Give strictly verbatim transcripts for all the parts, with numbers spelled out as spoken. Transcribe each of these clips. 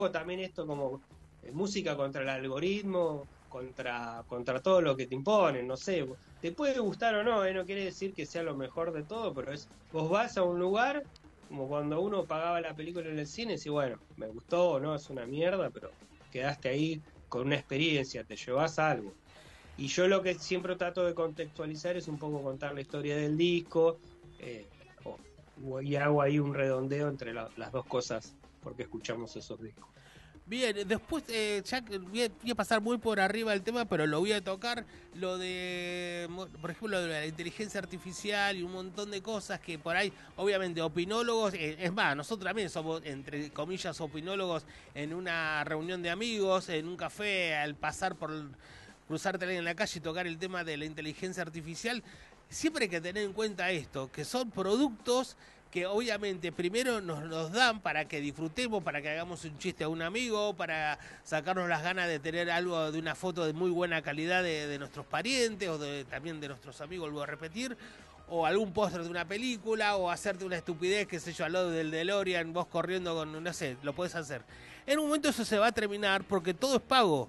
también esto como eh, música contra el algoritmo, contra, contra todo lo que te imponen, no sé, te puede gustar o no, eh, no quiere decir que sea lo mejor de todo, pero es, vos vas a un lugar, como cuando uno pagaba la película en el cine, y bueno, me gustó o no, es una mierda, pero quedaste ahí con una experiencia, te llevas algo. Y yo lo que siempre trato de contextualizar es un poco contar la historia del disco, eh, o- y hago ahí un redondeo entre la- las dos cosas, porque escuchamos esos discos. Bien, después eh, ya que voy a, voy a pasar muy por arriba del tema, pero lo voy a tocar, lo de, mo- por ejemplo, lo de la inteligencia artificial y un montón de cosas que por ahí, obviamente, opinólogos, eh, es más, nosotros también somos, entre comillas, opinólogos en una reunión de amigos, en un café, al pasar por, cruzarte en la calle y tocar el tema de la inteligencia artificial, siempre hay que tener en cuenta esto, que son productos que obviamente primero nos los dan para que disfrutemos, para que hagamos un chiste a un amigo, para sacarnos las ganas de tener algo de una foto de muy buena calidad de, de nuestros parientes o de, también de nuestros amigos, vuelvo a repetir, o algún póster de una película, o hacerte una estupidez, qué sé yo, al lado del DeLorean, vos corriendo con, no sé, lo podés hacer. En un momento eso se va a terminar porque todo es pago,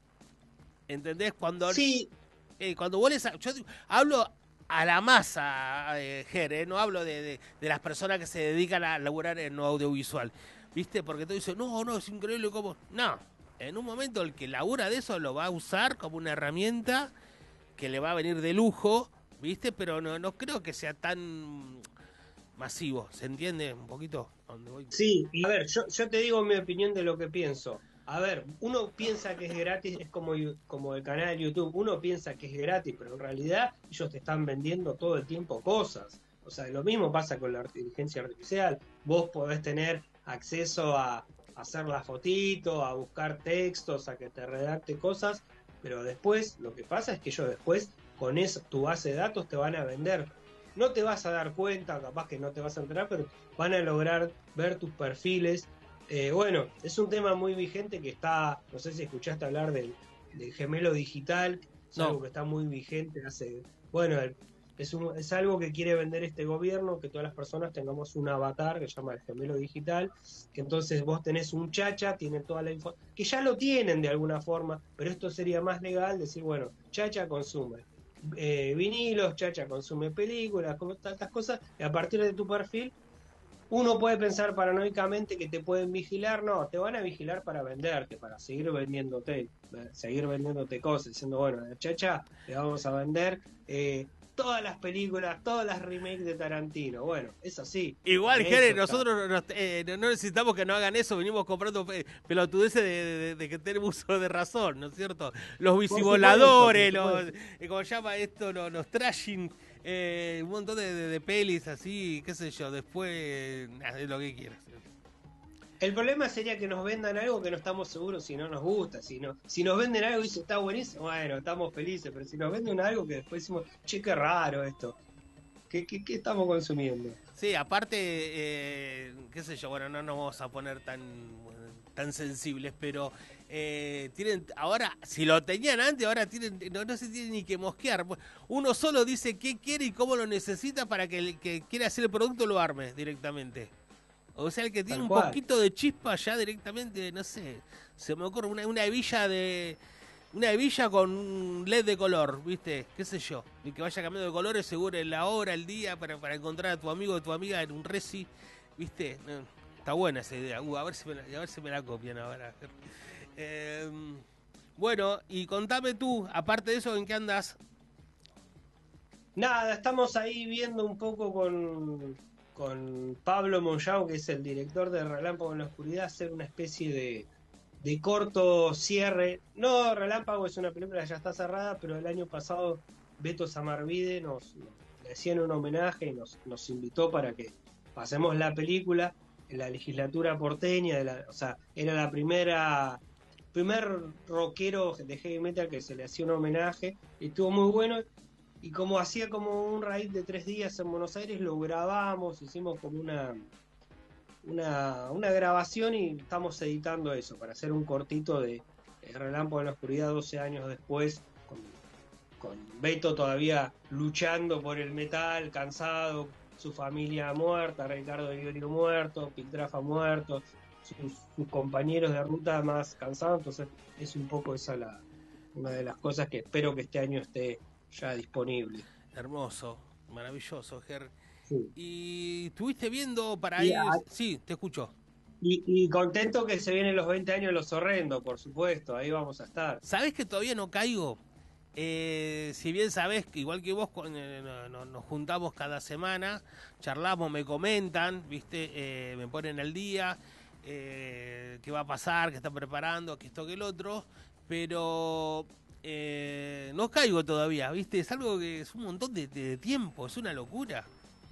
¿entendés? Cuando Sí, eh, cuando vos les... Yo digo, hablo a la masa, eh, Ger, eh, no hablo de, de, de las personas que se dedican a laburar en lo audiovisual, ¿viste? Porque tú dices, no, no, es increíble cómo... No, en un momento el que labura de eso lo va a usar como una herramienta que le va a venir de lujo, ¿viste? Pero no, no creo que sea tan masivo, ¿se entiende un poquito? ¿A dónde voy? sí, a ver, yo, yo te digo mi opinión de lo que pienso. A ver, uno piensa que es gratis, es como, yu- como el canal de YouTube, uno piensa que es gratis, pero en realidad ellos te están vendiendo todo el tiempo cosas. O sea, lo mismo pasa con la inteligencia artificial. Vos podés tener acceso a, a hacer la fotito, a buscar textos, a que te redacte cosas, pero después lo que pasa es que ellos después con eso, tu base de datos te van a vender. No te vas a dar cuenta, capaz que no te vas a enterar, pero van a lograr ver tus perfiles. Eh, bueno, es un tema muy vigente que está, no sé si escuchaste hablar del, del gemelo digital, es No, algo que está muy vigente hace, bueno, el- es, un- es algo que quiere vender este gobierno, que todas las personas tengamos un avatar que se llama el gemelo digital, que entonces vos tenés un chacha, tiene toda la info, que ya lo tienen de alguna forma, pero esto sería más legal decir, bueno, chacha consume eh, vinilos, chacha consume películas, como tantas cosas, y a partir de tu perfil uno puede pensar paranoicamente que te pueden vigilar, no, te van a vigilar para venderte, para seguir vendiéndote, eh, seguir vendiéndote cosas, diciendo, bueno, a chacha, le vamos a vender eh, todas las películas, todas las remakes de Tarantino. Bueno, es así, igual, para Jere, eso está. nosotros nos- eh, no no necesitamos que no hagan eso, venimos comprando pe- pelotudeces de, de- de que tenemos uso de razón, ¿no es cierto? Los Por supuesto, por visivoladores, los, supuesto. eh, ¿cómo se llama esto? Los, los trashing, eh, un montón de, de- de pelis así, qué sé yo, después, eh, haz lo que quieras. El problema sería que nos vendan algo que no estamos seguros si no nos gusta. Si, no, si nos venden algo y dice está buenísimo, bueno, estamos felices. Pero si nos venden algo que después decimos, che, qué raro esto. ¿Qué, qué, qué estamos consumiendo? Sí, aparte, eh, qué sé yo, bueno, no nos vamos a poner tan, tan sensibles, pero eh, tienen, ahora, si lo tenían antes, ahora tienen, no, no se tienen ni que mosquear. Uno solo dice qué quiere y cómo lo necesita para que el que quiera hacer el producto lo arme directamente. O sea, el que tiene Tal un cual. poquito de chispa ya directamente, no sé, se me ocurre una, una hebilla de... Una hebilla con un L E D de color, ¿viste? ¿Qué sé yo? Y que vaya cambiando de colores según en la hora, el día, para, para encontrar a tu amigo o tu amiga en un reci, ¿viste? No, está buena esa idea. Uh, a ver si me la, a ver si me la copian ahora. Eh, bueno, y contame tú, aparte de eso, ¿en qué andas? Nada, estamos ahí viendo un poco con, con Pablo Monjau, que es el director de Relámpago en la Oscuridad, hacer una especie de, de corto cierre. No, Relámpago es una película que ya está cerrada, pero el año pasado Beto Samarvide nos, nos le hacían un homenaje y nos, nos invitó para que pasemos la película en la legislatura porteña, de la, o sea, era la primera, primer rockero de heavy metal que se le hacía un homenaje, y estuvo muy bueno. Y como hacía como un raid de tres días en Buenos Aires, lo grabamos, hicimos como una, una, una grabación y estamos editando eso para hacer un cortito de eh, Relámpago en la Oscuridad doce años después, con, con Beto todavía luchando por el metal, cansado, su familia muerta, Ricardo de Iorio muerto, Piltrafa muerto, sus, sus compañeros de ruta más cansados, entonces es un poco esa la una de las cosas que espero que este año esté ya disponible. Hermoso, maravilloso, Ger. Sí. ¿Y estuviste viendo para Y, ir? a- Sí, te escucho. y, y contento que se vienen los veinte años de Los Horrendos, por supuesto, ahí vamos a estar. ¿Sabés que todavía no caigo? Eh, si bien sabés que igual que vos con- eh, no- no- nos juntamos cada semana, charlamos, me comentan, viste, eh, me ponen al día, eh, qué va a pasar, qué están preparando, que esto, que el otro, pero eh, no caigo todavía, viste, es algo que es un montón de, de tiempo, es una locura.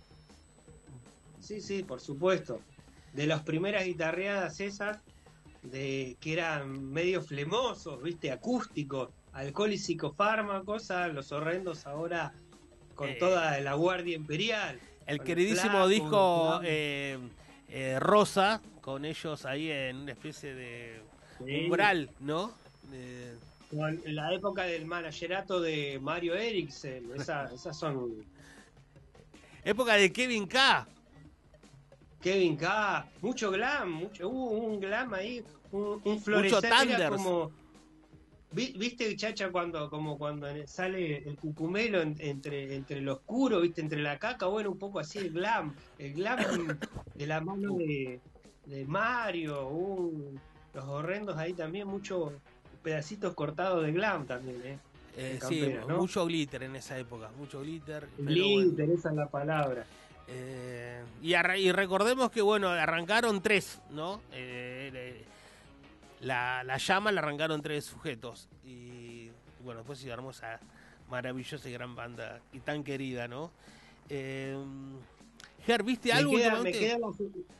Sí, sí, por supuesto. De las primeras guitarreadas esas, de que eran medio flemosos, viste, acústicos, alcohol y psicofármacos, a Los Horrendos ahora con Eh, toda la Guardia Imperial, el con el queridísimo Flaco, el disco Flaco. eh, eh, Rosa, con ellos ahí en una especie de Sí, umbral, ¿no? Eh, con la época del managerato de Mario Eriksen, esa- esas son época de Kevin K. Kevin K, mucho glam, mucho, hubo un glam ahí, un, un Mucho florecer, era Thunders. como, vi- viste Chacha cuando, como cuando sale el cucumelo en- entre, entre lo oscuro, viste, entre la caca, bueno, un poco así el glam, el glam de la mano de, de Mario, un- los horrendos ahí también, muchos pedacitos cortados de glam también, eh, en Eh, sí, camperas, ¿no? mucho glitter en esa época, mucho glitter, pero bueno. Glitter, esa es la palabra. Eh, y, arra- y recordemos que, bueno, arrancaron tres, ¿no? Eh, eh, la, la llama la arrancaron tres sujetos. Y bueno, después se armó esa maravillosa y gran banda y tan querida, ¿no? Eh, Ger, ¿viste Me algo queda, me últimamente? queda la,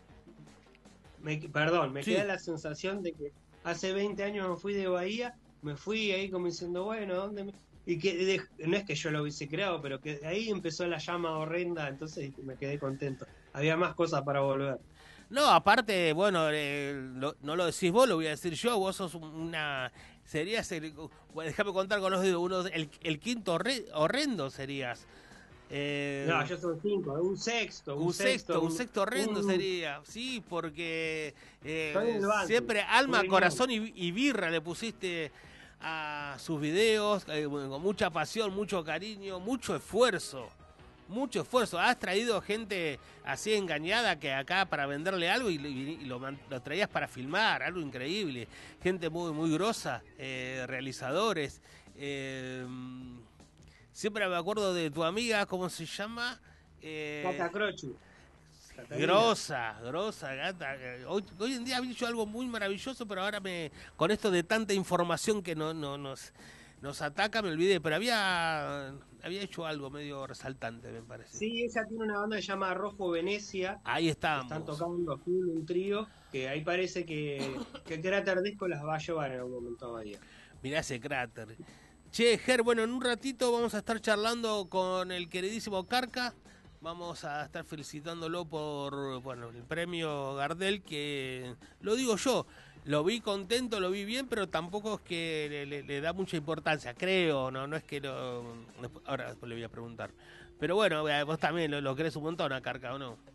me- perdón, me Sí. queda la sensación de que hace veinte años me fui de Bahía, me fui ahí como diciendo, bueno, ¿dónde me-? Y que de- no es que yo lo hubiese creado, pero que ahí empezó la llama horrenda, entonces me quedé contento. Había más cosas para volver. No, aparte, bueno, eh, lo- no lo decís vos, lo voy a decir yo. Vos sos un- una. Serías. El, bueno, déjame contar con los dedos. Uno, el, el quinto horre- horrendo serías. Eh, No, yo soy cinco, un sexto, un, un sexto, sexto, un un, sexto horrendo un- sería. Sí, porque estoy en eh, el banco, siempre alma, muy bien. corazón y, y birra le pusiste a sus videos, eh, con mucha pasión, mucho cariño, mucho esfuerzo. Mucho esfuerzo. Has traído gente así engañada que acá para venderle algo y, y- y lo, man- lo traías para filmar, algo increíble. Gente muy, muy grosa, eh, realizadores. eh, siempre me acuerdo de tu amiga, ¿cómo se llama? Eh, Cata Crochu, Catalina. grosa, grosa, gata. Eh, Hoy, hoy en día ha hecho algo muy maravilloso, pero ahora me con esto de tanta información que no, no nos, nos ataca, me olvidé. Pero había, había hecho algo medio resaltante, me parece. Sí, ella tiene una banda que se llama Rojo Venecia, Ahí que están estamos. tocando a full un trío, que ahí parece que, que Crater Disco las va a llevar en algún momento a Bahía. Mirá ese cráter. Che, Ger, bueno, en un ratito vamos a estar charlando con el queridísimo Carca. Vamos a estar felicitándolo por, bueno, el premio Gardel, que lo digo yo, lo vi contento, lo vi bien, pero tampoco es que le, le- le da mucha importancia, creo, no no es que lo... después- ahora después le voy a preguntar. Pero bueno, eh, vos también lo, lo querés un montón a Carca, ¿o no?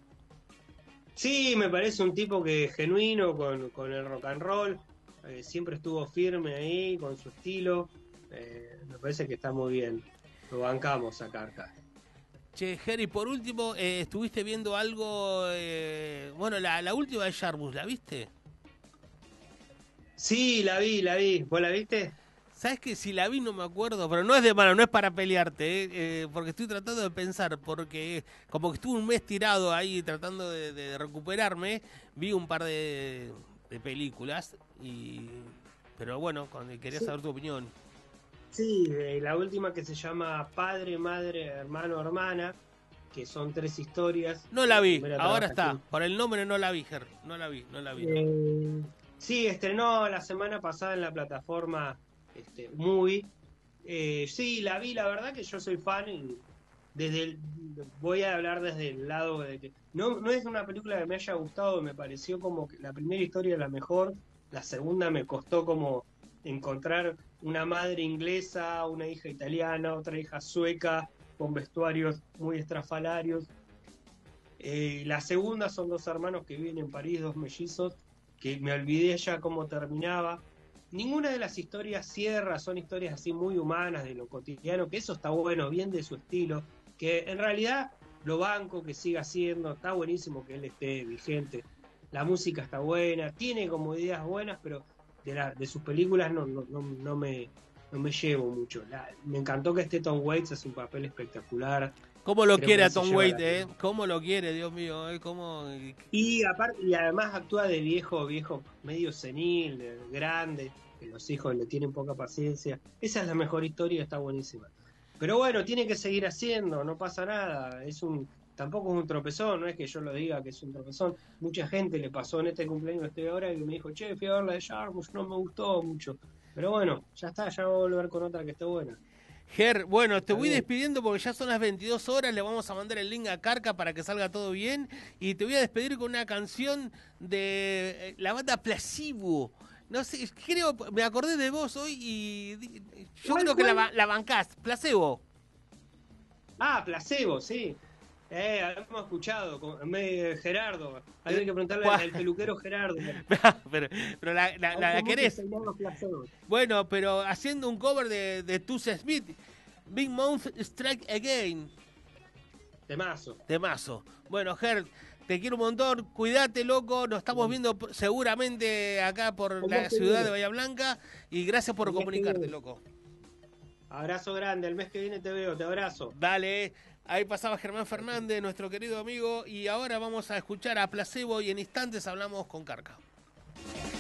Sí, me parece un tipo que es genuino con, con el rock and roll, eh, siempre estuvo firme ahí con su estilo, eh, me parece que está muy bien, lo bancamos a Carca. Che, Ger, y por último, eh, ¿estuviste viendo algo? eh, bueno, la, la última de Jarmus, ¿la viste? Sí, la vi, la vi, ¿vos la viste? ¿Sabes que si la vi no me acuerdo? Pero no es de mano, no es para pelearte, ¿eh? Eh, porque estoy tratando de pensar, porque como que estuve un mes tirado ahí tratando de, de recuperarme, vi un par de, de películas, y pero bueno, cuando quería Sí, saber tu opinión. sí, eh, la última que se llama Padre, Madre, Hermano, Hermana, que son tres historias. No la La vi, primera ahora trabaja está, aquí. por el nombre no la vi, Ger, no la vi, no la vi. Eh, sí, estrenó la semana pasada en la plataforma este, Movie. Eh, sí, la vi, la verdad que yo soy fan y desde el- voy a hablar desde el lado de que no, no es una película que me haya gustado, me pareció como que la primera historia es la mejor, la segunda me costó como encontrar una madre inglesa, una hija italiana, otra hija sueca, con vestuarios muy estrafalarios. Eh, la segunda son dos hermanos que viven en París, dos mellizos, que me olvidé ya cómo terminaba. Ninguna de las historias cierra, son historias así muy humanas de lo cotidiano, que eso está bueno, bien de su estilo, que en realidad lo banco que siga haciendo, está buenísimo que él esté vigente, la música está buena, tiene como ideas buenas, pero de, la, de sus películas no, no, no, no, me, no me llevo mucho. La, me encantó que esté Tom Waits, hace un papel espectacular. ¿Cómo lo Creo quiere a Tom Waits, eh? ¿Cómo lo quiere, Dios mío? ¿eh? ¿Cómo... Y, aparte, y además actúa de viejo, viejo, medio senil, de grande, que los hijos le tienen poca paciencia. Esa es la mejor historia, está buenísima. Pero bueno, tiene que seguir haciendo, no pasa nada. Es un Tampoco es un tropezón, no es que yo lo diga que es un tropezón. Mucha gente le pasó en este cumpleaños que estoy ahora y me dijo, che, fui a ver la de Jarmusch, no me gustó mucho. Pero bueno, ya está, ya voy a volver con otra que esté buena. Ger, bueno, te voy despidiendo porque ya son las veintidós horas, le vamos a mandar el link a Carca para que salga todo bien y te voy a despedir con una canción de la banda Placebo. No sé, creo, me acordé de vos hoy y yo creo que la, la bancás, Placebo. Ah, Placebo, sí. Eh, hemos escuchado, con, me, Gerardo, hay que preguntarle al, al peluquero Gerardo. pero pero la, la, la, la querés. Bueno, pero haciendo un cover de, de Tuce Smith, Big Mouth Strike Again. Temazo. Temazo. Bueno, Ger, te quiero un montón, cuídate, loco, nos estamos viendo seguramente acá por la ciudad de Bahía Blanca y gracias por comunicarte, loco. Abrazo grande, el mes que viene te veo, te abrazo. Dale. Ahí pasaba Germán Fernández, nuestro querido amigo, y ahora vamos a escuchar a Placebo y en instantes hablamos con Carca.